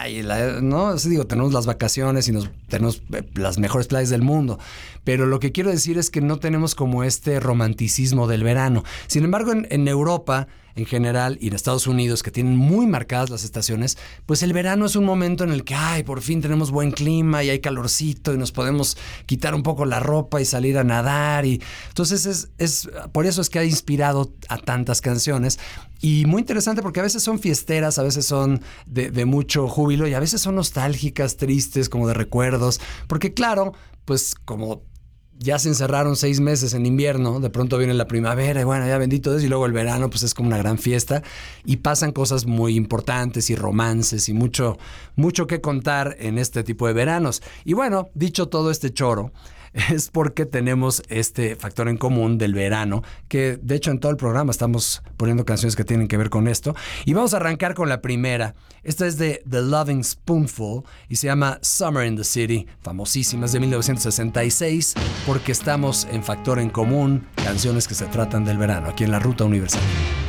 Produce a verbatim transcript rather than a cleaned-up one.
y la, ¿no? Así digo, tenemos las vacaciones y nos, tenemos las mejores playas del mundo. Pero lo que quiero decir es que no tenemos como este romanticismo del verano. Sin embargo, en, en Europa en general y en Estados Unidos, que tienen muy marcadas las estaciones, pues el verano es un momento en el que, ay, por fin tenemos buen clima y hay calorcito y nos podemos quitar un poco la ropa y salir a nadar. Y entonces es, es por eso es que ha inspirado a tantas canciones. Y muy interesante porque a veces son fiesteras, a veces son de, de mucho júbilo y a veces son nostálgicas, tristes, como de recuerdos. Porque claro, pues como ya se encerraron seis meses en invierno, de pronto viene la primavera y bueno, ya bendito Dios, y luego el verano pues es como una gran fiesta y pasan cosas muy importantes y romances y mucho, mucho que contar en este tipo de veranos. Y bueno, dicho todo este choro, es porque tenemos este factor en común del verano, que de hecho en todo el programa estamos poniendo canciones que tienen que ver con esto. Y vamos a arrancar con la primera. Esta es de The Loving Spoonful y se llama Summer in the City, famosísima, es de mil novecientos sesenta y seis, porque estamos en factor en común, canciones que se tratan del verano, aquí en la Ruta Universal.